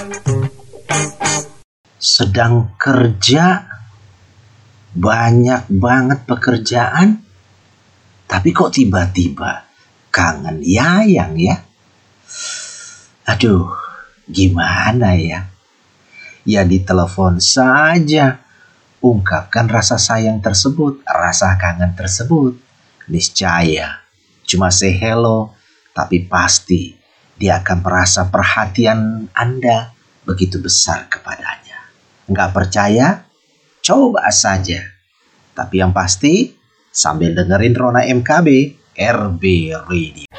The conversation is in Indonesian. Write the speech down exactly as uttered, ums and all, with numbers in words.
Sedang kerja, banyak banget pekerjaan, tapi kok tiba-tiba kangen Yayang ya? Aduh, gimana ya? Ya ditelepon saja, ungkapkan rasa sayang tersebut, rasa kangen tersebut. Niscaya, cuma say hello, tapi pasti dia akan merasa perhatian Anda begitu besar kepadanya. Nggak percaya? Coba saja. Tapi yang pasti, sambil dengerin Rona M K B, R B Radio.